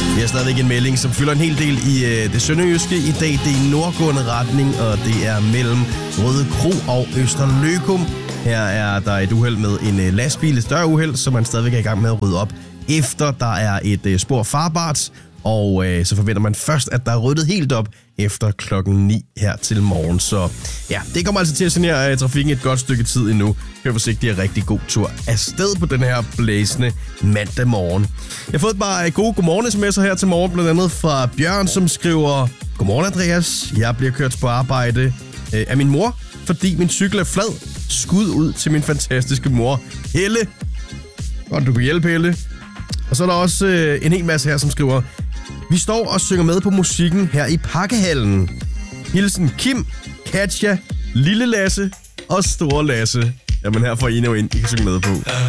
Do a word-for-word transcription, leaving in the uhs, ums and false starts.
Vi har stadigvæk en melding, som fylder en hel del i øh, det sønderjyske i dag. Det er i nordgående retning, og det er mellem Røde Kro og Østerløkum. Her er der et uheld med en øh, lastbil, et større uheld, som man stadigvæk er i gang med at rydde op, efter der er et øh, spor farbart. Og øh, så forventer man først, at der er ryddet helt op efter klokken ni her til morgen. Så ja, det kommer altså til at genere øh, trafikken et godt stykke tid endnu. Kør forsigtigt og rigtig god tur afsted på den her blæsende mandag morgen. Jeg har fået bare gode godmorgen-sms'er her til morgen, blandt andet fra Bjørn, som skriver: Godmorgen Andreas, jeg bliver kørt på arbejde øh, af min mor, fordi min cykel er flad. Skud ud til min fantastiske mor, Helle. Godt, du kan hjælpe, Helle. Og så er der også øh, en hel masse her, som skriver: Vi står og synger med på musikken her i Pakkehallen. Hilsen Kim, Katja, Lille Lasse og Store Lasse. Jamen her får I endnu en, I kan synge med på.